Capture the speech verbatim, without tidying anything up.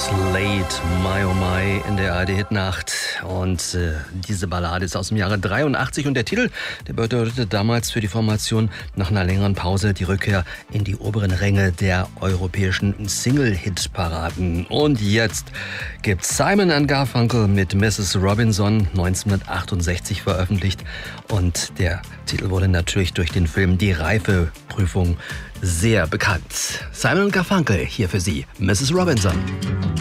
Slade, My Oh My in der A R D-Hitnacht. Und äh, diese Ballade ist aus dem Jahre dreiundachtzig und der Titel, der bedeutete damals für die Formation nach einer längeren Pause die Rückkehr in die oberen Ränge der europäischen Single-Hit-Paraden. Und jetzt gibt Simon and Garfunkel mit Missus Robinson neunzehnhundertachtundsechzig veröffentlicht. Und der Titel wurde natürlich durch den Film Die Reifeprüfung sehr bekannt. Simon und Garfunkel hier für Sie, Missus Robinson.